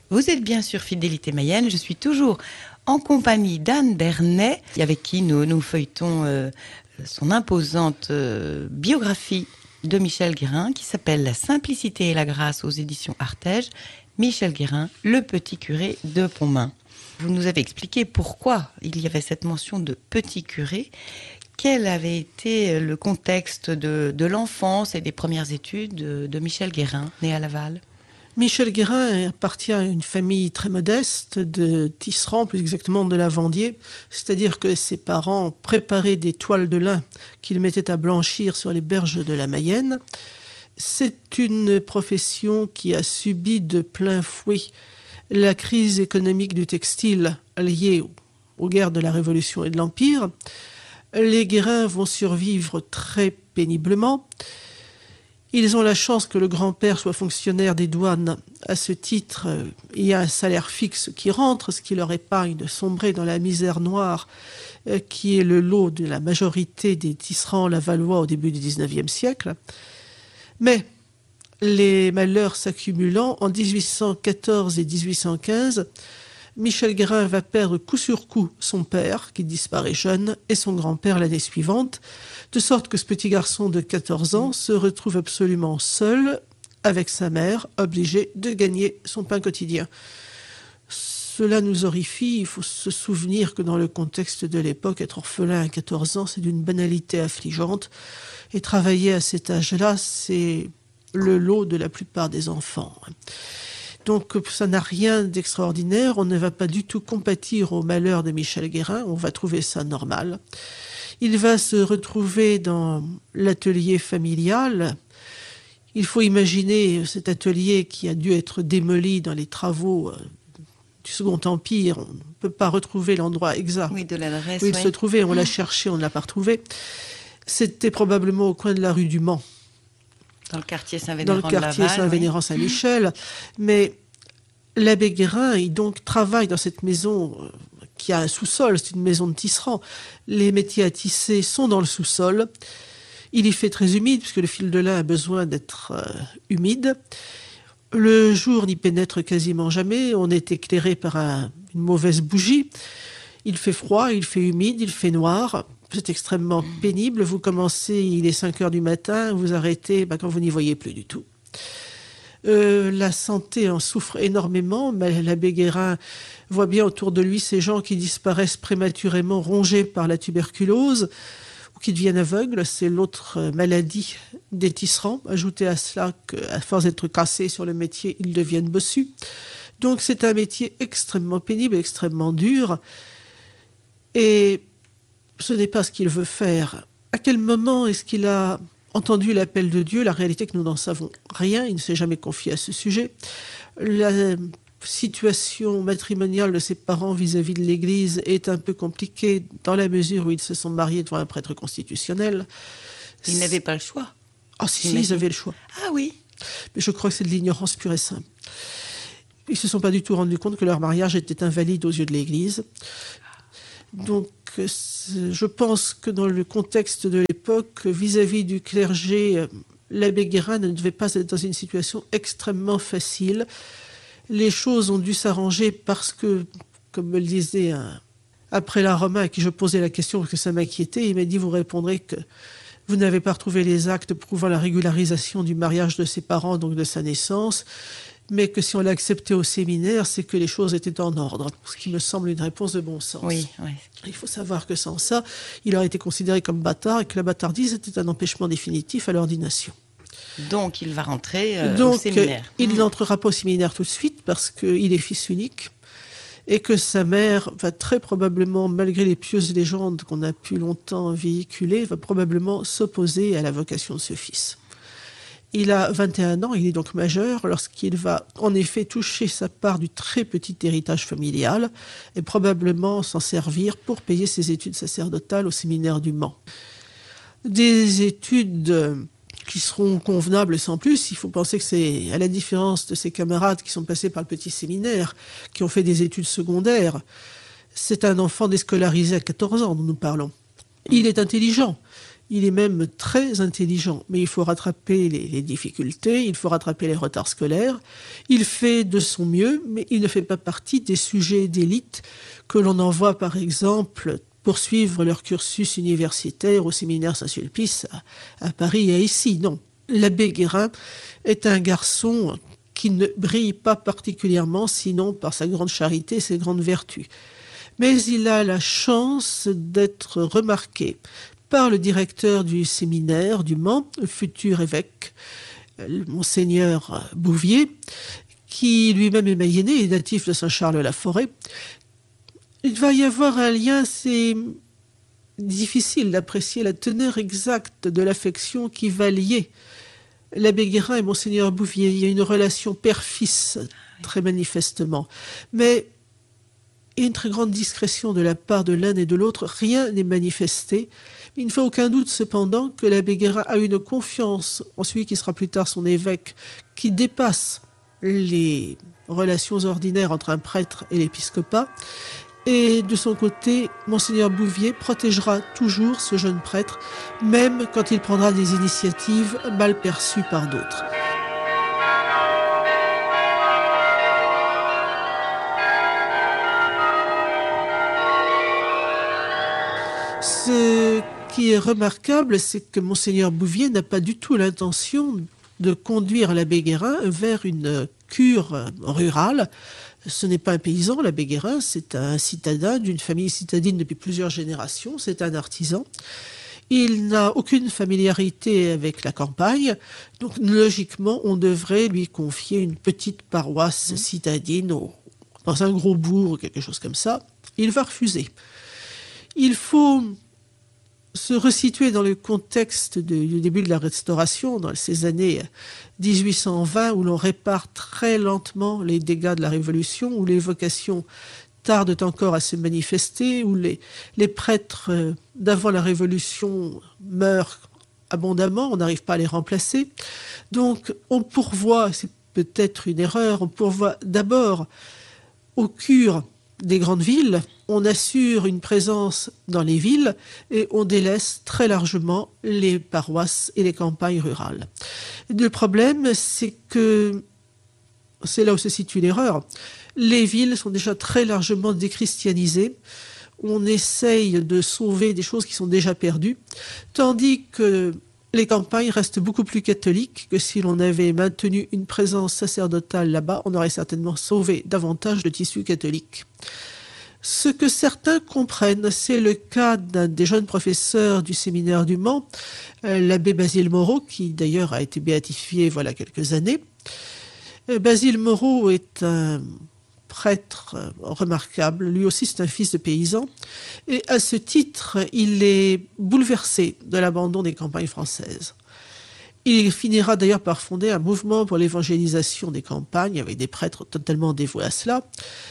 Vous êtes bien sur Fidélité Mayenne. Je suis toujours en compagnie d'Anne Bernet, avec qui nous feuilletons son imposante biographie de Michel Guérin, qui s'appelle La simplicité et la grâce aux éditions Artege. Michel Guérin, le petit curé de Pontmain. Vous nous avez expliqué pourquoi il y avait cette mention de petit curé. Quel avait été le contexte de l'enfance et des premières études de Michel Guérin, né à Laval? Michel Guérin appartient à une famille très modeste de tisserands, plus exactement de lavandiers. C'est-à-dire que ses parents préparaient des toiles de lin qu'ils mettaient à blanchir sur les berges de la Mayenne. C'est une profession qui a subi de plein fouet la crise économique du textile liée aux guerres de la Révolution et de l'Empire. Les Guérins vont survivre très péniblement. Ils ont la chance que le grand-père soit fonctionnaire des douanes. À ce titre, il y a un salaire fixe qui rentre, ce qui leur épargne de sombrer dans la misère noire qui est le lot de la majorité des tisserands lavallois au début du XIXe siècle. Mais les malheurs s'accumulant, en 1814 et 1815, Michel Guérin va perdre coup sur coup son père, qui disparaît jeune, et son grand-père l'année suivante, de sorte que ce petit garçon de 14 ans se retrouve absolument seul avec sa mère, obligé de gagner son pain quotidien. Cela nous horrifie. Il faut se souvenir que dans le contexte de l'époque, être orphelin à 14 ans, c'est d'une banalité affligeante. Et travailler à cet âge-là, c'est le lot de la plupart des enfants. Donc ça n'a rien d'extraordinaire. On ne va pas du tout compatir au malheur de Michel Guérin. On va trouver ça normal. Il va se retrouver dans l'atelier familial. Il faut imaginer cet atelier qui a dû être démoli dans les travaux du Second Empire. On ne peut pas retrouver l'endroit exact de l'adresse, où il se trouvait. On l'a cherché, on ne l'a pas retrouvé. C'était probablement au coin de la rue du Mans. Dans le quartier Saint-Vénérand de Laval. Dans le quartier Saint-Vénérand-Saint-Michel. Mais l'abbé Guérin, il donc travaille dans cette maison qui a un sous-sol, c'est une maison de tisserand. Les métiers à tisser sont dans le sous-sol. Il y fait très humide, puisque le fil de lin a besoin d'être humide. Le jour n'y pénètre quasiment jamais. On est éclairé par une mauvaise bougie. Il fait froid, il fait humide, il fait noir. C'est extrêmement pénible. Vous commencez, il est 5 heures du matin, vous arrêtez quand vous n'y voyez plus du tout. La santé en souffre énormément. Mais l'abbé Guérin voit bien autour de lui ces gens qui disparaissent prématurément, rongés par la tuberculose ou qui deviennent aveugles. C'est l'autre maladie des tisserands. Ajoutez à cela qu'à force d'être cassés sur le métier, ils deviennent bossus. Donc c'est un métier extrêmement pénible, extrêmement dur. Et ce n'est pas ce qu'il veut faire. À quel moment est-ce qu'il a entendu l'appel de Dieu? La réalité est que nous n'en savons rien. Il ne s'est jamais confié à ce sujet. La situation matrimoniale de ses parents vis-à-vis de l'Église est un peu compliquée dans la mesure où ils se sont mariés devant un prêtre constitutionnel. Ils n'avaient pas le choix. Ah si, ils avaient le choix. Ah oui. Mais je crois que c'est de l'ignorance pure et simple. Ils ne se sont pas du tout rendus compte que leur mariage était invalide aux yeux de l'Église. Donc, je pense que dans le contexte de l'époque, vis-à-vis du clergé, l'abbé Guérin ne devait pas être dans une situation extrêmement facile. Les choses ont dû s'arranger parce que, comme me le disait un prélat romain à qui je posais la question parce que ça m'inquiétait, il m'a dit, vous répondrez que vous n'avez pas retrouvé les actes prouvant la régularisation du mariage de ses parents, donc de sa naissance, mais que si on l'a accepté au séminaire, c'est que les choses étaient en ordre, ce qui me semble une réponse de bon sens. Oui. Il faut savoir que sans ça, il aurait été considéré comme bâtard et que la bâtardise était un empêchement définitif à l'ordination. Donc il va rentrer au séminaire. Il n'entrera pas au séminaire tout de suite parce qu'il est fils unique et que sa mère va très probablement, malgré les pieuses légendes qu'on a pu longtemps véhiculer, va probablement s'opposer à la vocation de ce fils. Il a 21 ans, il est donc majeur lorsqu'il va en effet toucher sa part du très petit héritage familial et probablement s'en servir pour payer ses études sacerdotales au séminaire du Mans. Des études qui seront convenables sans plus. Il faut penser que c'est, à la différence de ses camarades qui sont passés par le petit séminaire, qui ont fait des études secondaires, c'est un enfant déscolarisé à 14 ans dont nous parlons. Il est intelligent. Il est même très intelligent, mais il faut rattraper les difficultés, il faut rattraper les retards scolaires. Il fait de son mieux, mais il ne fait pas partie des sujets d'élite que l'on envoie, par exemple, poursuivre leur cursus universitaire au séminaire Saint-Sulpice à Paris et ici. Non, l'abbé Guérin est un garçon qui ne brille pas particulièrement, sinon par sa grande charité et ses grandes vertus. Mais il a la chance d'être remarqué par le directeur du séminaire du Mans, le futur évêque, Monseigneur Bouvier, qui lui-même est mayennais et natif de Saint-Charles-la-Forêt. Il va y avoir un lien, c'est difficile d'apprécier la teneur exacte de l'affection qui va lier l'abbé Guérin et Monseigneur Bouvier. Il y a une relation père-fils, très manifestement. Mais il y a une très grande discrétion de la part de l'un et de l'autre. Rien n'est manifesté. Il ne fait aucun doute cependant que l'abbé Guérin a une confiance en celui qui sera plus tard son évêque, qui dépasse les relations ordinaires entre un prêtre et l'épiscopat. Et de son côté, Monseigneur Bouvier protégera toujours ce jeune prêtre, même quand il prendra des initiatives mal perçues par d'autres. Ce qui est remarquable, c'est que Monseigneur Bouvier n'a pas du tout l'intention de conduire l'abbé Guérin vers une cure rurale. Ce n'est pas un paysan, l'abbé Guérin, c'est un citadin d'une famille citadine depuis plusieurs générations, c'est un artisan. Il n'a aucune familiarité avec la campagne, donc logiquement, on devrait lui confier une petite paroisse citadine dans un gros bourg, quelque chose comme ça. Il va refuser. Il faut se resituer dans le contexte du début de la Restauration, dans ces années 1820, où l'on répare très lentement les dégâts de la Révolution, où les vocations tardent encore à se manifester, où les prêtres d'avant la Révolution meurent abondamment, on n'arrive pas à les remplacer. Donc on pourvoit, c'est peut-être une erreur, on pourvoit d'abord aux cures des grandes villes, on assure une présence dans les villes et on délaisse très largement les paroisses et les campagnes rurales. Le problème, c'est que, c'est là où se situe l'erreur, les villes sont déjà très largement déchristianisées, on essaye de sauver des choses qui sont déjà perdues, tandis que les campagnes restent beaucoup plus catholiques que si l'on avait maintenu une présence sacerdotale là-bas, on aurait certainement sauvé davantage de tissu catholique. Ce que certains comprennent, c'est le cas d'un des jeunes professeurs du séminaire du Mans, l'abbé Basile Moreau, qui d'ailleurs a été béatifié voilà quelques années. Basile Moreau est un prêtre remarquable, lui aussi c'est un fils de paysan, et à ce titre, il est bouleversé de l'abandon des campagnes françaises. Il finira d'ailleurs par fonder un mouvement pour l'évangélisation des campagnes, avec des prêtres totalement dévoués à cela.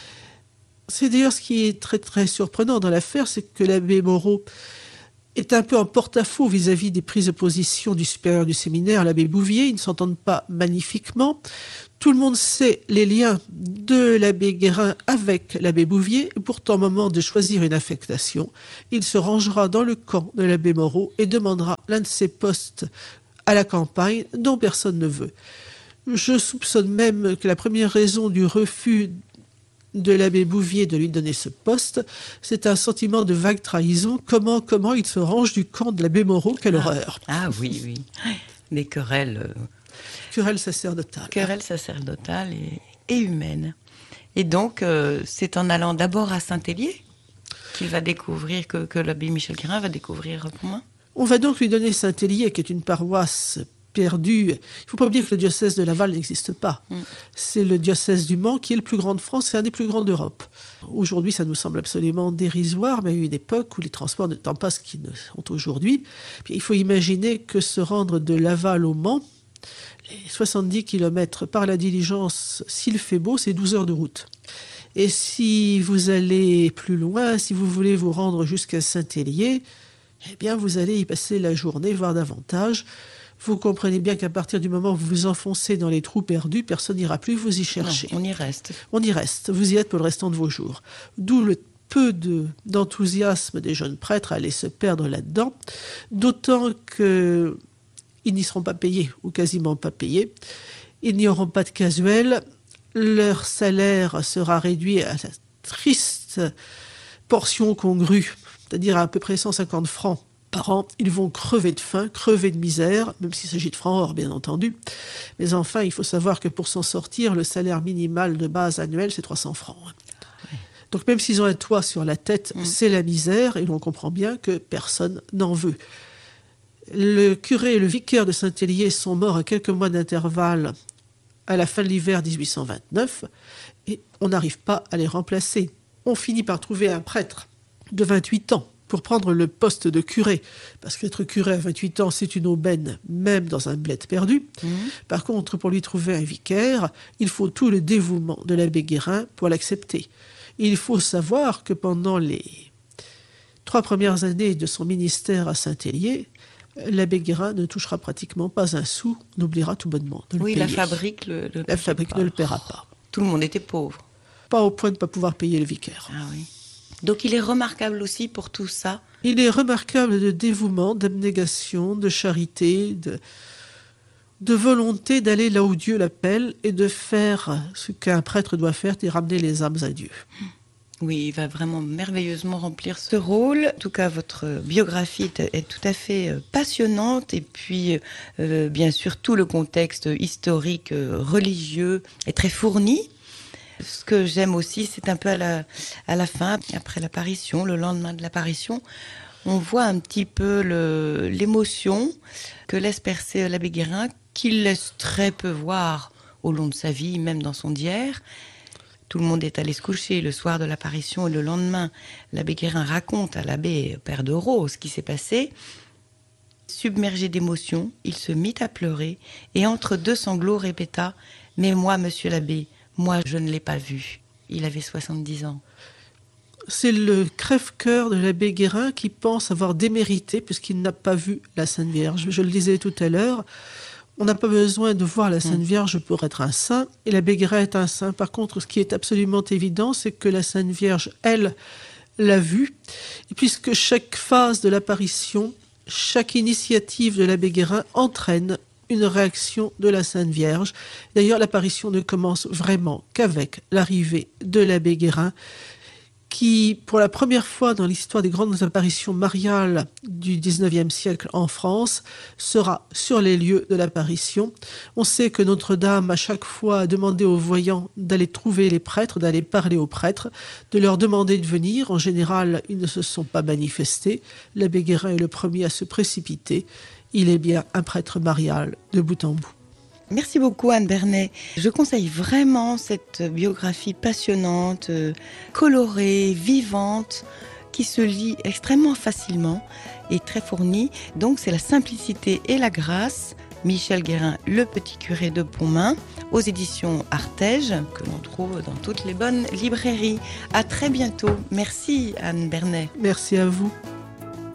C'est d'ailleurs ce qui est très très surprenant dans l'affaire, c'est que l'abbé Moreau est un peu en porte-à-faux vis-à-vis des prises de position du supérieur du séminaire, l'abbé Bouvier. Ils ne s'entendent pas magnifiquement. Tout le monde sait les liens de l'abbé Guérin avec l'abbé Bouvier. Et pourtant, au moment de choisir une affectation, il se rangera dans le camp de l'abbé Moreau et demandera l'un de ses postes à la campagne dont personne ne veut. Je soupçonne même que la première raison du refus de l'abbé Bouvier de lui donner ce poste, c'est un sentiment de vague trahison. Comment il se range du camp de l'abbé Moreau, quelle horreur. Ah oui, oui. Des querelles. Querelles sacerdotales. Querelles sacerdotales et humaines. Et donc, c'est en allant d'abord à Saint-Hélier qu'il va découvrir, que l'abbé Michel Guérin va découvrir Pontmain. On va donc lui donner Saint-Hélier, qui est une paroisse perdue. Il ne faut pas oublier que le diocèse de Laval n'existe pas. C'est le diocèse du Mans qui est le plus grand de France, c'est un des plus grands d'Europe. Aujourd'hui, ça nous semble absolument dérisoire, mais il y a eu une époque où les transports n'étant pas ce qu'ils sont aujourd'hui. Puis, il faut imaginer que se rendre de Laval au Mans, les 70 km par la diligence, s'il fait beau, c'est 12 heures de route. Et si vous allez plus loin, si vous voulez vous rendre jusqu'à Saint-Hélier, eh bien, vous allez y passer la journée, voire davantage. Vous comprenez bien qu'à partir du moment où vous vous enfoncez dans les trous perdus, personne n'ira plus vous y chercher. Non, on y reste. On y reste. Vous y êtes pour le restant de vos jours. D'où le peu d'enthousiasme des jeunes prêtres à aller se perdre là-dedans, d'autant qu'ils n'y seront pas payés, ou quasiment pas payés. Ils n'y auront pas de casuel, leur salaire sera réduit à la triste portion congrue, c'est-à-dire à peu près 150 francs par an. Ils vont crever de faim, crever de misère, même s'il s'agit de francs or, bien entendu. Mais enfin, il faut savoir que pour s'en sortir, le salaire minimal de base annuel, c'est 300 francs. Donc même s'ils ont un toit sur la tête, c'est la misère, et l'on comprend bien que personne n'en veut. Le curé et le vicaire de Saint-Hélier sont morts à quelques mois d'intervalle à la fin de l'hiver 1829, et on n'arrive pas à les remplacer. On finit par trouver un prêtre de 28 ans pour prendre le poste de curé, parce qu'être curé à 28 ans, c'est une aubaine, même dans un bled perdu. Par contre, pour lui trouver un vicaire, il faut tout le dévouement de l'abbé Guérin pour l'accepter. Il faut savoir que pendant les 3 premières années de son ministère à Saint-Hélier, l'abbé Guérin ne touchera pratiquement pas un sou, on oubliera tout bonnement de le payer. La fabrique, la fabrique ne le paiera pas. Tout le monde était pauvre. Pas au point de ne pas pouvoir payer le vicaire. Ah oui. Donc il est remarquable aussi pour tout ça. Il est remarquable de dévouement, d'abnégation, de charité, de volonté d'aller là où Dieu l'appelle et de faire ce qu'un prêtre doit faire, c'est ramener les âmes à Dieu. Oui, il va vraiment merveilleusement remplir ce rôle. En tout cas, votre biographie est tout à fait passionnante. Et puis, bien sûr, tout le contexte historique, religieux est très fourni. Ce que j'aime aussi, c'est un peu à la fin, après l'apparition, le lendemain de l'apparition, on voit un petit peu l'émotion que laisse percer l'abbé Guérin, qu'il laisse très peu voir au long de sa vie, même dans son diaire. Tout le monde est allé se coucher le soir de l'apparition et le lendemain, l'abbé Guérin raconte à l'abbé Père de Raux ce qui s'est passé. Submergé d'émotion, il se mit à pleurer et entre 2 sanglots répéta « Mais moi, monsieur l'abbé, moi je ne l'ai pas vu ». Il avait 70 ans. C'est le crève-cœur de l'abbé Guérin qui pense avoir démérité puisqu'il n'a pas vu la Sainte Vierge. Je le disais tout à l'heure, on n'a pas besoin de voir la Sainte Vierge pour être un saint, et l'abbé Guérin est un saint. Par contre, ce qui est absolument évident, c'est que la Sainte Vierge, elle, l'a vue. Et puisque chaque phase de l'apparition, chaque initiative de l'abbé Guérin entraîne une réaction de la Sainte Vierge. D'ailleurs, l'apparition ne commence vraiment qu'avec l'arrivée de l'abbé Guérin, qui, pour la première fois dans l'histoire des grandes apparitions mariales du XIXe siècle en France, sera sur les lieux de l'apparition. On sait que Notre-Dame, à chaque fois, a demandé aux voyants d'aller trouver les prêtres, d'aller parler aux prêtres, de leur demander de venir. En général, ils ne se sont pas manifestés. L'abbé Guérin est le premier à se précipiter. Il est bien un prêtre marial de bout en bout. Merci beaucoup Anne Bernet. Je conseille vraiment cette biographie passionnante, colorée, vivante, qui se lit extrêmement facilement et très fournie. Donc c'est La simplicité et la grâce, Michel Guérin, le petit curé de Pontmain, aux éditions Artege, que l'on trouve dans toutes les bonnes librairies. À très bientôt. Merci Anne Bernet. Merci à vous.